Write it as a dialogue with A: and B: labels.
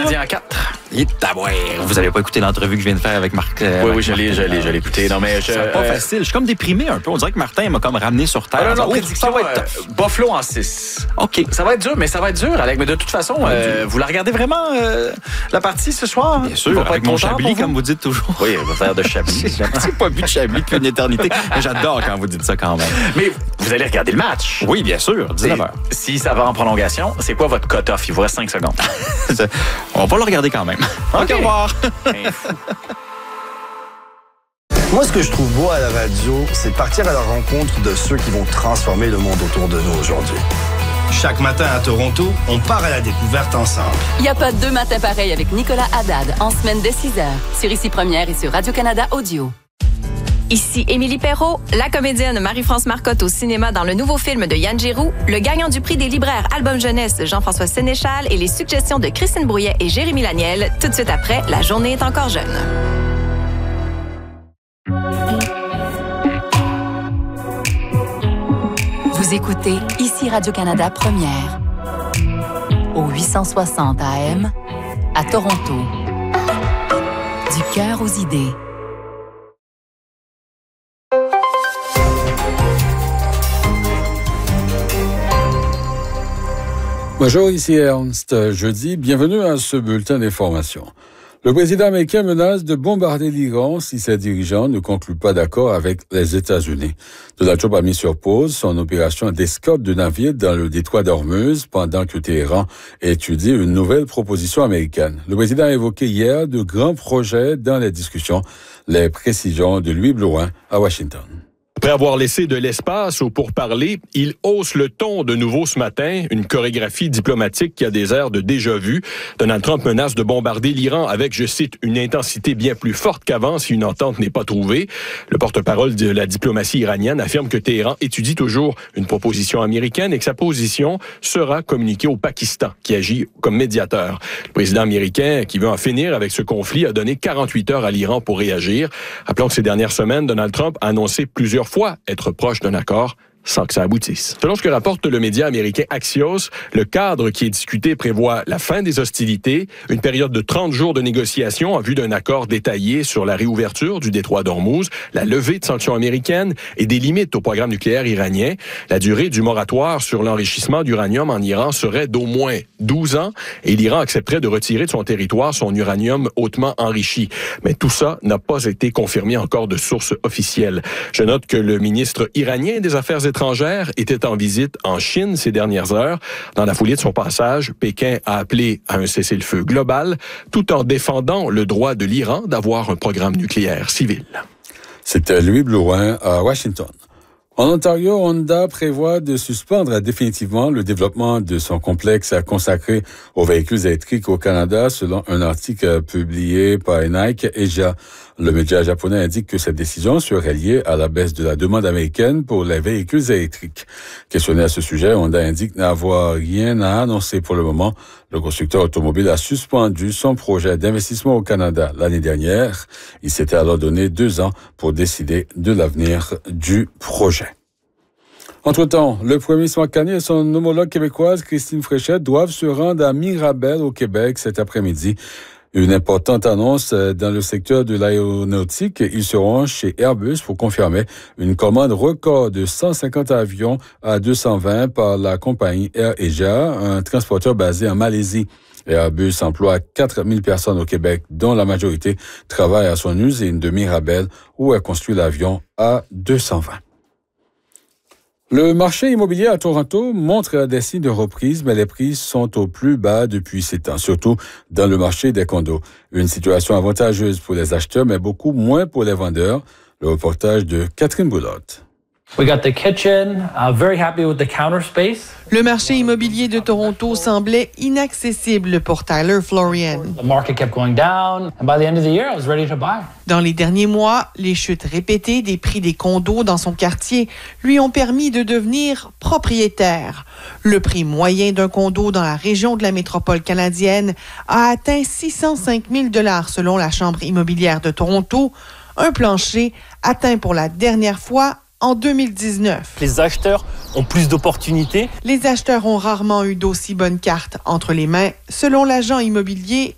A: Canadien en 4.
B: Vous n'avez pas écouté l'entrevue que je viens de faire avec Marc?
A: Oui, je l'ai écouté. Non, mais
B: c'est pas facile. Je suis comme déprimé un peu. On dirait que Martin m'a comme ramené sur terre.
A: Non, prédiction, Buffalo en 6.
B: OK.
A: Ça va être dur, Alec. Mais de toute façon, vous la regardez vraiment, la partie ce soir?
B: Bien sûr, avec mon Chablis, comme vous dites toujours.
A: Oui, on va faire de Chablis.
B: J'ai pas bu de Chablis depuis une éternité. Mais j'adore quand vous dites ça quand même.
A: Mais vous allez regarder le match.
B: Oui, bien sûr. 19h.
A: Si ça va en prolongation, c'est quoi votre cut-off? Il vous reste 5 secondes.
B: On va le regarder quand même.
A: OK, au revoir.
C: Moi, ce que je trouve beau à la radio, c'est partir à la rencontre de ceux qui vont transformer le monde autour de nous aujourd'hui. Chaque matin à Toronto, on part à la découverte ensemble.
D: Il n'y a pas deux matins pareils avec Nicolas Haddad en semaine dès 6h sur Ici Première et sur Radio-Canada Audio.
E: Ici Émilie Perrault, la comédienne Marie-France Marcotte au cinéma dans le nouveau film de Yann Giroux, le gagnant du prix des libraires Album Jeunesse Jean-François Sénéchal et les suggestions de Christine Brouillet et Jérémy Laniel, tout de suite après La journée est encore jeune.
D: Vous écoutez Ici Radio-Canada Première au 860 AM à Toronto. Du cœur aux idées.
F: Bonjour, ici Ernst. Jeudi, bienvenue à ce bulletin d'information. Le président américain menace de bombarder l'Iran si ses dirigeants ne concluent pas d'accord avec les États-Unis. Donald Trump a mis sur pause son opération d'escorte de navires dans le détroit d'Ormuz pendant que Téhéran étudie une nouvelle proposition américaine. Le président a évoqué hier de grands projets dans les discussions. Les précisions de Louis Blouin à Washington.
G: Après avoir laissé de l'espace aux pourparlers, il hausse le ton de nouveau ce matin, une chorégraphie diplomatique qui a des airs de déjà-vu. Donald Trump menace de bombarder l'Iran avec, je cite, une intensité bien plus forte qu'avant si une entente n'est pas trouvée. Le porte-parole de la diplomatie iranienne affirme que Téhéran étudie toujours une proposition américaine et que sa position sera communiquée au Pakistan, qui agit comme médiateur. Le président américain, qui veut en finir avec ce conflit, a donné 48 heures à l'Iran pour réagir. Rappelons que ces dernières semaines, Donald Trump a annoncé plusieurs fois être proche d'un accord sans que ça aboutisse. Selon ce que rapporte le média américain Axios, le cadre qui est discuté prévoit la fin des hostilités, une période de 30 jours de négociations en vue d'un accord détaillé sur la réouverture du détroit d'Ormuz, la levée de sanctions américaines et des limites au programme nucléaire iranien. La durée du moratoire sur l'enrichissement d'uranium en Iran serait d'au moins 12 ans et l'Iran accepterait de retirer de son territoire son uranium hautement enrichi. Mais tout ça n'a pas été confirmé encore de sources officielles. Je note que le ministre iranien des Affaires étrangères était en visite en Chine ces dernières heures. Dans la foulée de son passage, Pékin a appelé à un cessez-le-feu global, tout en défendant le droit de l'Iran d'avoir un programme nucléaire civil.
F: C'était Louis Blouin à Washington. En Ontario, Honda prévoit de suspendre définitivement le développement de son complexe consacré aux véhicules électriques au Canada, selon un article publié par Nike Asia. Le média japonais indique que cette décision serait liée à la baisse de la demande américaine pour les véhicules électriques. Questionné à ce sujet, Honda indique n'avoir rien à annoncer pour le moment. Le constructeur automobile a suspendu son projet d'investissement au Canada l'année dernière. Il s'était alors donné 2 ans pour décider de l'avenir du projet. Entre-temps, le premier ministre Marc Carney et son homologue québécoise Christine Fréchette doivent se rendre à Mirabel au Québec cet après-midi. Une importante annonce dans le secteur de l'aéronautique. Ils seront chez Airbus pour confirmer une commande record de 150 avions A220 par la compagnie Air Asia, un transporteur basé en Malaisie. Airbus emploie 4000 personnes au Québec, dont la majorité travaille à son usine de Mirabel, où elle construit l'avion A220. Le marché immobilier à Toronto montre des signes de reprise, mais les prix sont au plus bas depuis 7 ans, surtout dans le marché des condos. Une situation avantageuse pour les acheteurs, mais beaucoup moins pour les vendeurs. Le reportage de Catherine Boulotte.
H: We got the kitchen, very happy with the counter space.
I: Le marché immobilier de Toronto semblait inaccessible pour Tyler Florian.
H: The market kept going down, and by the end of the year, I was ready to buy.
I: Dans les derniers mois, les chutes répétées des prix des condos dans son quartier lui ont permis de devenir propriétaire. Le prix moyen d'un condo dans la région de la métropole canadienne a atteint 605 000 $ selon la Chambre immobilière de Toronto, un plancher atteint pour la dernière fois en 2019.
J: Les acheteurs ont plus d'opportunités.
I: Les acheteurs ont rarement eu d'aussi bonnes cartes entre les mains, selon l'agent immobilier